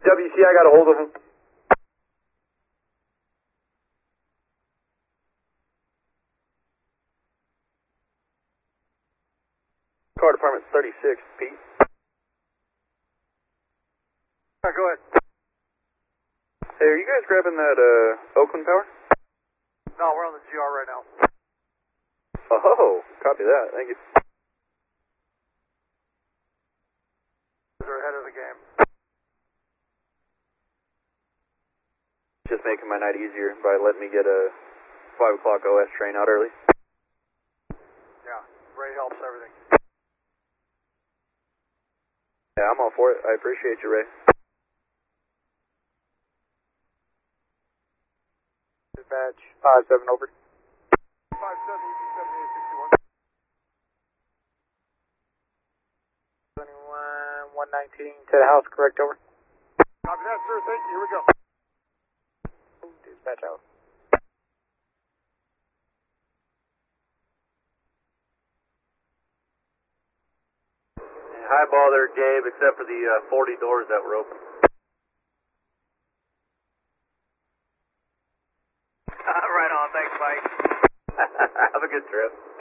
WC, I got a hold of him. Car department 36, Pete. Go ahead. Hey, are you guys grabbing that Oakland Power? No, we're on the GR right now. Oh, copy that. Thank you. They're ahead of the game. Just making my night easier by letting me get a 5 o'clock OS train out early. Yeah, Ray helps everything. Yeah, I'm all for it. I appreciate you, Ray. Dispatch. 5-7 over. 5-7, EG 7861. 119 to the house, correct, over. Copy that, sir. Thank you. Here we go. Dispatch out. Highball there, Gabe, except for the 40 doors that were open. Right on. Thanks, Mike. Have a good trip.